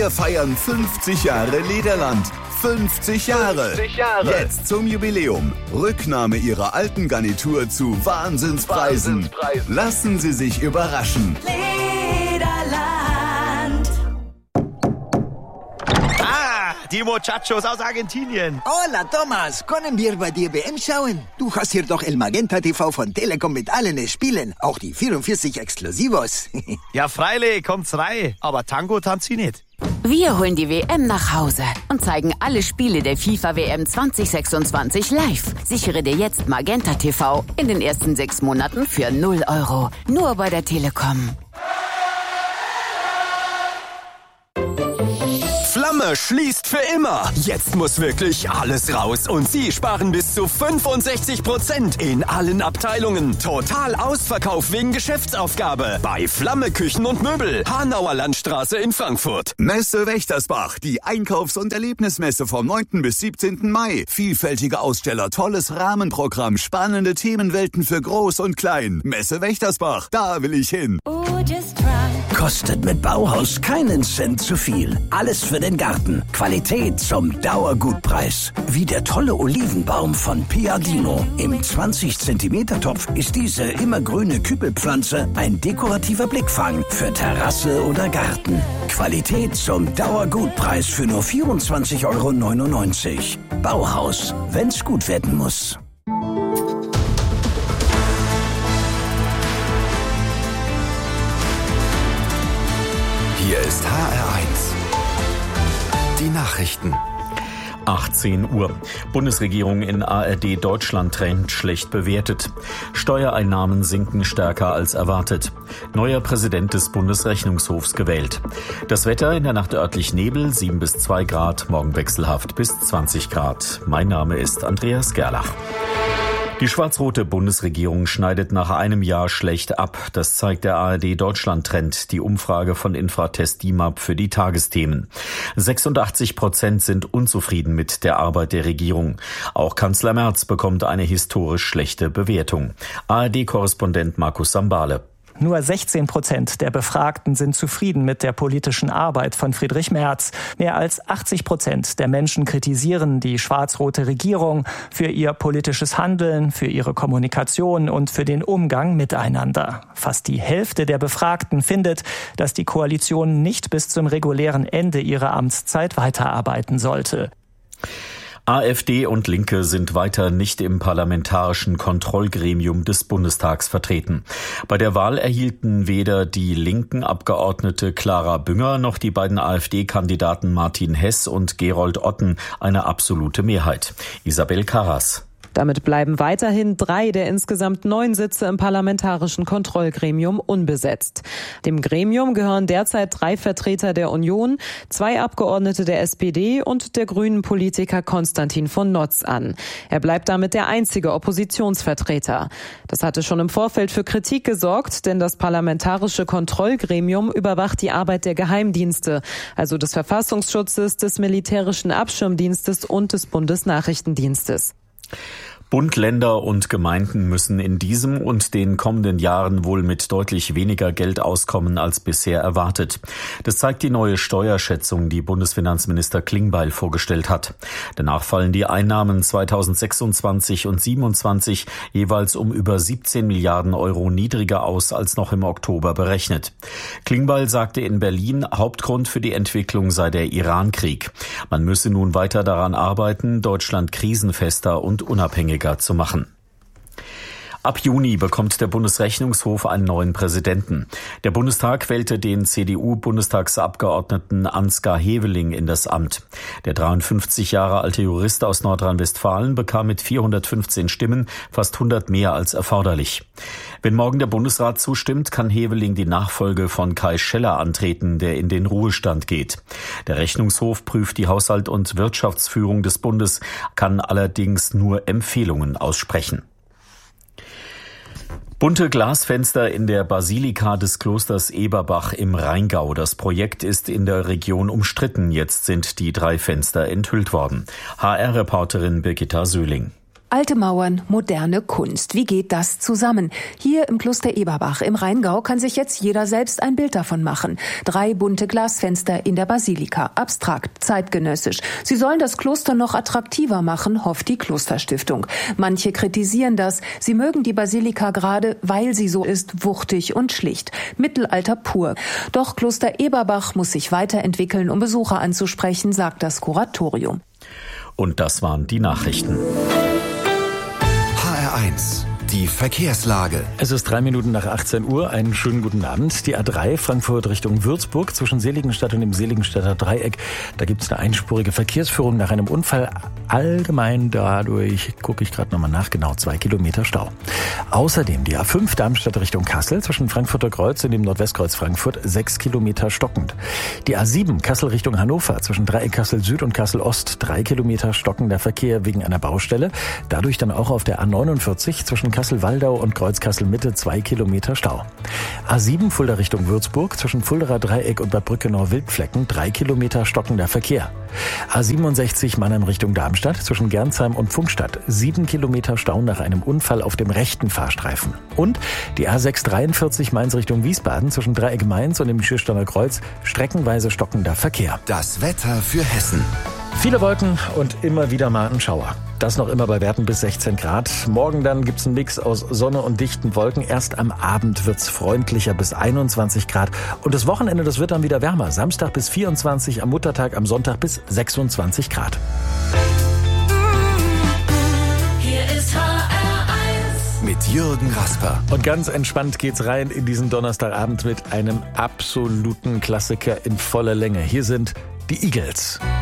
Wir feiern 50 Jahre Lederland. 50 Jahre. Jetzt zum Jubiläum. Rücknahme Ihrer alten Garnitur zu Wahnsinnspreisen. Lassen Sie sich überraschen. Lederland. Die Muchachos aus Argentinien. Hola, Thomas. Können wir bei dir WM schauen? Du hast hier doch El Magenta TV von Telekom mit allen Spielen. Auch die 44 Exklusivos. Ja, freilich, kommt's rein. Aber Tango tanzt sie nicht. Wir holen die WM nach Hause und zeigen alle Spiele der FIFA-WM 2026 live. Sichere dir jetzt Magenta TV in den ersten 6 Monaten für 0 €. Nur bei der Telekom. Flamme schließt für immer. Jetzt muss wirklich alles raus und Sie sparen bis zu 65% in allen Abteilungen. Total Ausverkauf wegen Geschäftsaufgabe bei Flamme Küchen und Möbel. Hanauer Landstraße in Frankfurt. Messe Wächtersbach, die Einkaufs- und Erlebnismesse vom 9. bis 17. Mai. Vielfältige Aussteller, tolles Rahmenprogramm, spannende Themenwelten für Groß und Klein. Messe Wächtersbach, da will ich hin. Kostet mit Bauhaus keinen Cent zu viel. Alles für den Garten. Qualität zum Dauergutpreis. Wie der tolle Olivenbaum von Piadino. Im 20 cm Topf ist diese immergrüne Kübelpflanze ein dekorativer Blickfang für Terrasse oder Garten. Qualität zum Dauergutpreis für nur 24,99 €. Bauhaus, wenn's gut werden muss. Hier ist HR1. Die Nachrichten. 18 Uhr. Bundesregierung in ARD Deutschland Trend schlecht bewertet. Steuereinnahmen sinken stärker als erwartet. Neuer Präsident des Bundesrechnungshofs gewählt. Das Wetter in der Nacht örtlich Nebel, 7 bis 2 Grad, morgen wechselhaft bis 20 Grad. Mein Name ist Andreas Gerlach. Die schwarz-rote Bundesregierung schneidet nach einem Jahr schlecht ab. Das zeigt der ARD Deutschland-Trend, die Umfrage von Infratest DIMAP für die Tagesthemen. 86% sind unzufrieden mit der Arbeit der Regierung. Auch Kanzler Merz bekommt eine historisch schlechte Bewertung. ARD-Korrespondent Markus Sambale. Nur 16% der Befragten sind zufrieden mit der politischen Arbeit von Friedrich Merz. Mehr als 80% der Menschen kritisieren die schwarz-rote Regierung für ihr politisches Handeln, für ihre Kommunikation und für den Umgang miteinander. Fast die Hälfte der Befragten findet, dass die Koalition nicht bis zum regulären Ende ihrer Amtszeit weiterarbeiten sollte. AfD und Linke sind weiter nicht im parlamentarischen Kontrollgremium des Bundestags vertreten. Bei der Wahl erhielten weder die linken Abgeordnete Clara Bünger noch die beiden AfD-Kandidaten Martin Hess und Gerold Otten eine absolute Mehrheit. Isabel Karras. Damit bleiben weiterhin 3 der insgesamt 9 Sitze im parlamentarischen Kontrollgremium unbesetzt. Dem Gremium gehören derzeit 3 Vertreter der Union, 2 Abgeordnete der SPD und der grünen Politiker Konstantin von Notz an. Er bleibt damit der einzige Oppositionsvertreter. Das hatte schon im Vorfeld für Kritik gesorgt, denn das parlamentarische Kontrollgremium überwacht die Arbeit der Geheimdienste, also des Verfassungsschutzes, des Militärischen Abschirmdienstes und des Bundesnachrichtendienstes. Bund, Länder und Gemeinden müssen in diesem und den kommenden Jahren wohl mit deutlich weniger Geld auskommen als bisher erwartet. Das zeigt die neue Steuerschätzung, die Bundesfinanzminister Klingbeil vorgestellt hat. Danach fallen die Einnahmen 2026 und 2027 jeweils um über 17 Milliarden € niedriger aus als noch im Oktober berechnet. Klingbeil sagte in Berlin, Hauptgrund für die Entwicklung sei der Iran-Krieg. Man müsse nun weiter daran arbeiten, Deutschland krisenfester und unabhängiger zu machen. Ab Juni bekommt der Bundesrechnungshof einen neuen Präsidenten. Der Bundestag wählte den CDU-Bundestagsabgeordneten Ansgar Heveling in das Amt. Der 53 Jahre alte Jurist aus Nordrhein-Westfalen bekam mit 415 Stimmen fast 100 mehr als erforderlich. Wenn morgen der Bundesrat zustimmt, kann Heveling die Nachfolge von Kai Scheller antreten, der in den Ruhestand geht. Der Rechnungshof prüft die Haushalt- und Wirtschaftsführung des Bundes, kann allerdings nur Empfehlungen aussprechen. Bunte Glasfenster in der Basilika des Klosters Eberbach im Rheingau. Das Projekt ist in der Region umstritten. Jetzt sind die 3 Fenster enthüllt worden. HR-Reporterin Birgitta Söhling. Alte Mauern, moderne Kunst. Wie geht das zusammen? Hier im Kloster Eberbach im Rheingau kann sich jetzt jeder selbst ein Bild davon machen. 3 bunte Glasfenster in der Basilika. Abstrakt, zeitgenössisch. Sie sollen das Kloster noch attraktiver machen, hofft die Klosterstiftung. Manche kritisieren das. Sie mögen die Basilika gerade, weil sie so ist, wuchtig und schlicht. Mittelalter pur. Doch Kloster Eberbach muss sich weiterentwickeln, um Besucher anzusprechen, sagt das Kuratorium. Und das waren die Nachrichten. HR1, die Verkehrslage. Es ist 3 Minuten nach 18 Uhr. Einen schönen guten Abend. Die A3 Frankfurt Richtung Würzburg zwischen Seligenstadt und dem Seligenstadter Dreieck. Da gibt es eine einspurige Verkehrsführung nach einem Unfall. Allgemein dadurch, gucke ich gerade nochmal nach, genau 2 Kilometer Stau. Außerdem die A5 Darmstadt Richtung Kassel zwischen Frankfurter Kreuz und dem Nordwestkreuz Frankfurt 6 Kilometer stockend. Die A7 Kassel Richtung Hannover zwischen Dreieck Kassel Süd und Kassel Ost 3 Kilometer stockender Verkehr wegen einer Baustelle. Dadurch dann auch auf der A49 zwischen Kassel-Waldau und Kreuz Kassel-Mitte 2 Kilometer Stau. A7 Fulda Richtung Würzburg zwischen Fulderer Dreieck und Bad Brückenau-Wildflecken 3 Kilometer stockender Verkehr. A67 Mannheim Richtung Darmstadt zwischen Gernsheim und Pfungstadt 7 Kilometer Stau nach einem Unfall auf dem rechten Fahrstreifen. Und die A643 Mainz Richtung Wiesbaden zwischen Dreieck Mainz und dem Schirsteiner Kreuz streckenweise stockender Verkehr. Das Wetter für Hessen. Viele Wolken und immer wieder mal ein Schauer. Das noch immer bei Werten bis 16 Grad. Morgen dann gibt's einen Mix aus Sonne und dichten Wolken. Erst am Abend wird's freundlicher bis 21 Grad. Und das Wochenende, das wird dann wieder wärmer. Samstag bis 24, am Muttertag, am Sonntag bis 26 Grad. Hier ist HR1 mit Jürgen Rasper. Und ganz entspannt geht's rein in diesen Donnerstagabend mit einem absoluten Klassiker in voller Länge. Hier sind die Eagles.